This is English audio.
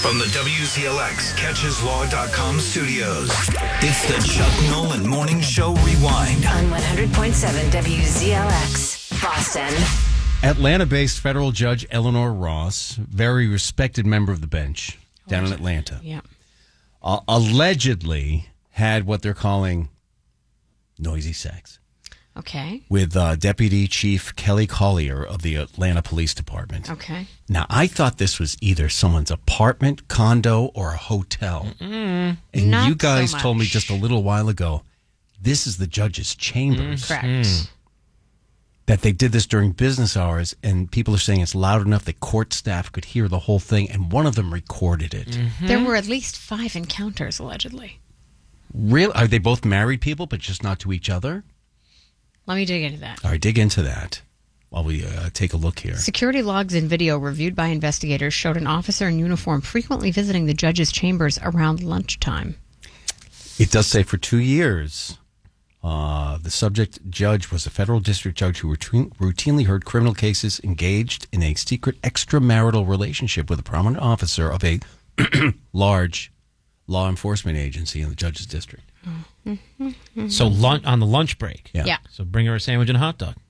From the WZLX CatchesLaw.com studios, it's the Chuck Nolan Morning Show Rewind. On 100.7 WZLX, Boston. Atlanta-based federal judge Eleanor Ross, very respected member of the bench down in Atlanta, allegedly had what they're calling noisy sex. Okay. With Deputy Chief Kelly Collier of the Atlanta Police Department. Okay. Now, I thought this was either someone's apartment, condo, or a hotel. And Not you guys so told me much. just a little while ago, this is the judge's chambers. Correct. That they did this during business hours, and people are saying it's loud enough that court staff could hear the whole thing, and one of them recorded it. There were at least 5 encounters, allegedly. Really? Are they both married people, but just not to each other? Let me dig into that. All right, dig into that while we take a look here. Security logs and video reviewed by investigators showed an officer in uniform frequently visiting the judge's chambers around lunchtime. It does say for 2 years, the subject judge was a federal district judge who routinely heard criminal cases engaged in a secret extramarital relationship with a prominent officer of a large law enforcement agency in the judge's district. So on the lunch break. Yeah. Yeah. So bring her a sandwich and a hot dog.